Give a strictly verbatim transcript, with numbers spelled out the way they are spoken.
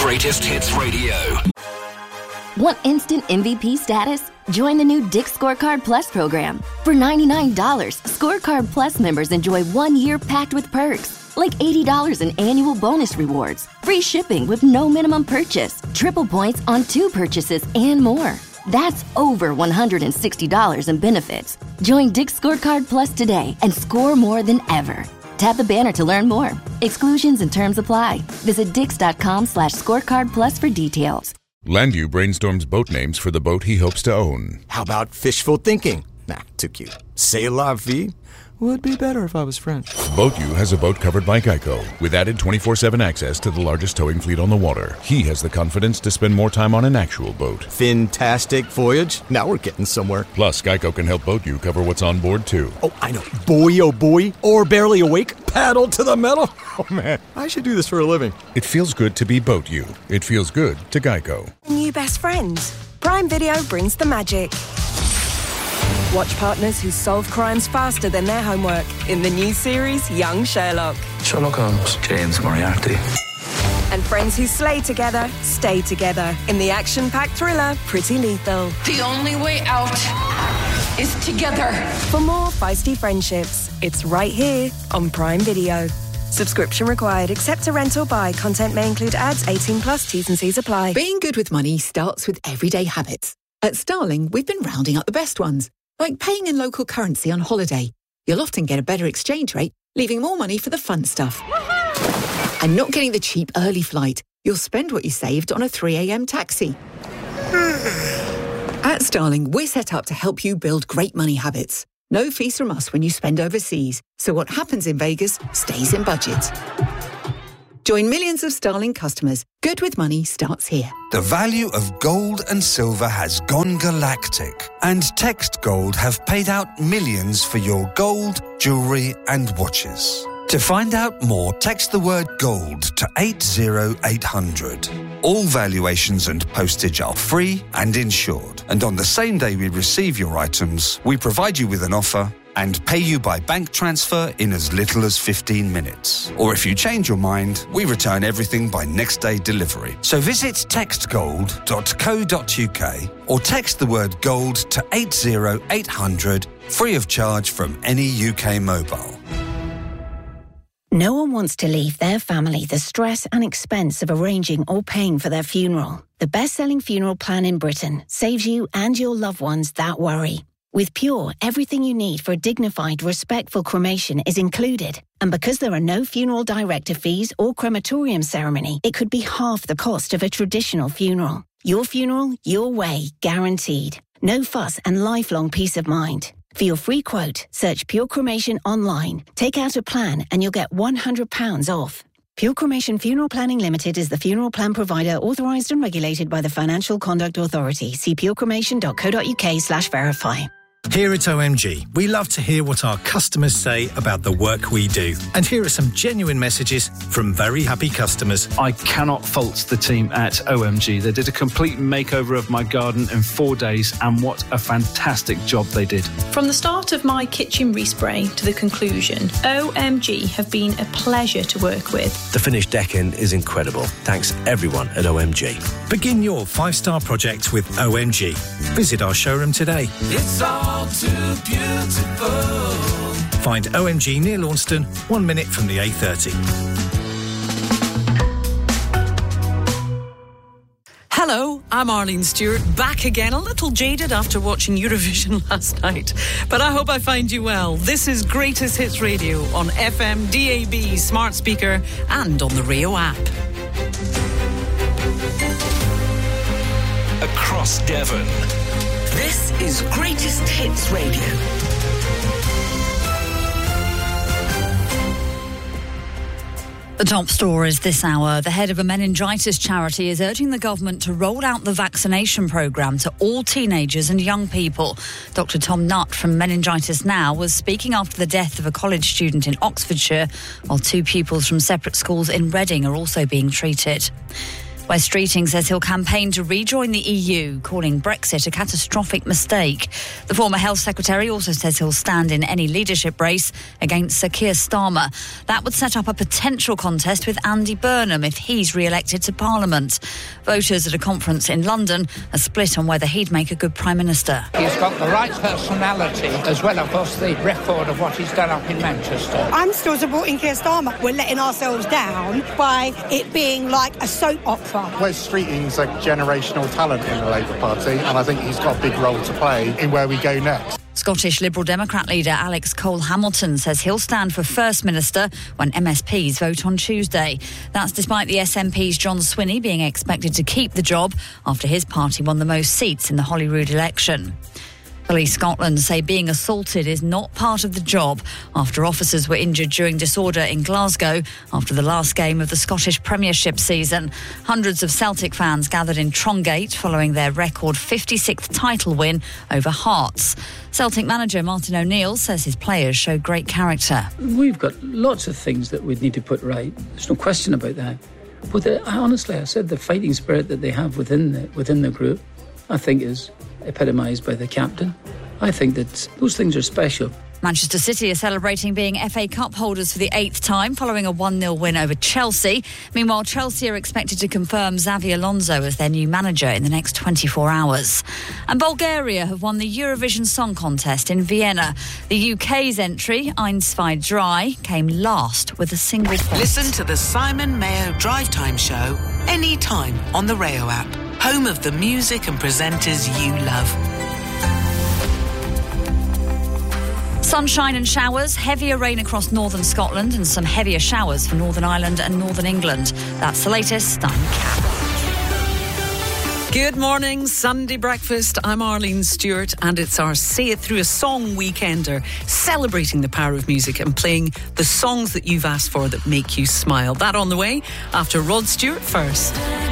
Greatest Hits Radio. Want instant M V P status? Join the new Dick's Scorecard Plus program. For ninety-nine dollars, Scorecard Plus members enjoy one year packed with perks, like eighty dollars in annual bonus rewards, free shipping with no minimum purchase, triple points on two purchases, and more. That's over one hundred sixty dollars in benefits. Join Dick's Scorecard Plus today and score more than ever. Tap the banner to learn more. Exclusions and terms apply. Visit dix.com slash scorecard plus for details. Landu brainstorms boat names for the boat he hopes to own. How about fishful thinking? Nah, too cute. C'est la vie? Would be better if I was French. BoatU has a boat covered by Geico, with added twenty-four seven access to the largest towing fleet on the water. He has the confidence to spend more time on an actual boat. Fantastic voyage. Now we're getting somewhere. Plus, Geico can help BoatU cover what's on board, too. Oh, I know. Boy, oh boy. Or barely awake. Paddle to the metal. Oh, man. I should do this for a living. It feels good to be BoatU. It feels good to Geico. New best friends. Prime Video brings the magic. Watch partners who solve crimes faster than their homework in the new series Young Sherlock. Sherlock Holmes, James Moriarty. And friends who slay together, stay together in the action-packed thriller Pretty Lethal. The only way out is together. For more feisty friendships, it's right here on Prime Video. Subscription required. Accept a rent or buy. Content may include ads. eighteen plus. T's and C's apply. Being good with money starts with everyday habits. At Starling, we've been rounding up the best ones. Like paying in local currency on holiday. You'll often get a better exchange rate, leaving more money for the fun stuff. Woohoo! And not getting the cheap early flight. You'll spend what you saved on a three a.m. taxi. At Starling, we're set up to help you build great money habits. No fees from us when you spend overseas. So what happens in Vegas stays in budget. Join millions of Starling customers. Good with money starts here. The value of gold and silver has gone galactic, and Text Gold have paid out millions for your gold, jewellery and watches. To find out more, text the word GOLD to eight zero eight hundred. All valuations and postage are free and insured. And on the same day we receive your items, we provide you with an offer and pay you by bank transfer in as little as fifteen minutes. Or if you change your mind, we return everything by next day delivery. So visit text gold dot co dot uk or text the word GOLD to eight zero eight hundred, free of charge from any U K mobile. No one wants to leave their family the stress and expense of arranging or paying for their funeral. The best-selling funeral plan in Britain saves you and your loved ones that worry. With Pure, everything you need for a dignified, respectful cremation is included. And because there are no funeral director fees or crematorium ceremony, it could be half the cost of a traditional funeral. Your funeral, your way, guaranteed. No fuss and lifelong peace of mind. For your free quote, search Pure Cremation online. Take out a plan and you'll get one hundred pounds off. Pure Cremation Funeral Planning Limited is the funeral plan provider authorised and regulated by the Financial Conduct Authority. See purecremation dot co dot uk slash verify. Here at O M G, we love to hear what our customers say about the work we do. And here are some genuine messages from very happy customers. I cannot fault the team at O M G. They did a complete makeover of my garden in four days, and what a fantastic job they did. From the start of my kitchen respray to the conclusion, O M G have been a pleasure to work with. The finished decking is incredible. Thanks everyone at O M G. Begin your five-star project with O M G. Visit our showroom today. It's all too beautiful. Find O M G near Launceston, one minute from the A thirty. Hello, I'm Arlene Stewart, back again, a little jaded after watching Eurovision last night. But I hope I find you well. This is Greatest Hits Radio on F M, D A B, smart speaker and on the Rio app. Across Devon. This is Greatest Hits Radio. The top stories this hour. The head of a meningitis charity is urging the government to roll out the vaccination programme to all teenagers and young people. Doctor Tom Nutt from Meningitis Now was speaking after the death of a college student in Oxfordshire, while two pupils from separate schools in Reading are also being treated. Wes Streeting says he'll campaign to rejoin the E U, calling Brexit a catastrophic mistake. The former Health Secretary also says he'll stand in any leadership race against Sir Keir Starmer. That would set up a potential contest with Andy Burnham if he's re-elected to Parliament. Voters at a conference in London are split on whether he'd make a good Prime Minister. He's got the right personality, as well, of course, the record of what he's done up in Manchester. I'm still supporting Keir Starmer. We're letting ourselves down by it being like a soap opera. Wes Streeting's a generational talent in the Labour Party, and I think he's got a big role to play in where we go next. Scottish Liberal Democrat leader Alex Cole-Hamilton says he'll stand for First Minister when M S Ps vote on Tuesday. That's despite the S N P's John Swinney being expected to keep the job after his party won the most seats in the Holyrood election. Police Scotland say being assaulted is not part of the job after officers were injured during disorder in Glasgow after the last game of the Scottish Premiership season. Hundreds of Celtic fans gathered in Trongate following their record fifty-sixth title win over Hearts. Celtic manager Martin O'Neill says his players show great character. We've got lots of things that we need to put right. There's no question about that. But the, I honestly, I said the fighting spirit that they have within the, within the group, I think is epitomised by the captain. I think that those things are special. Manchester City are celebrating being F A Cup holders for the eighth time following a one nil win over Chelsea. Meanwhile, Chelsea are expected to confirm Xavi Alonso as their new manager in the next twenty-four hours. And Bulgaria have won the Eurovision Song Contest in Vienna. The U K's entry, Ein, zwei, drei, came last with a single point. Listen to the Simon Mayo Drive Time Show anytime on the Rayo app, home of the music and presenters you love. Sunshine and showers, heavier rain across northern Scotland and some heavier showers for Northern Ireland and Northern England. That's the latest. I'm Kat. Good morning, Sunday breakfast. I'm Arlene Stewart and it's our Say It Through a Song weekender, celebrating the power of music and playing the songs that you've asked for that make you smile. That on the way after Rod Stewart first.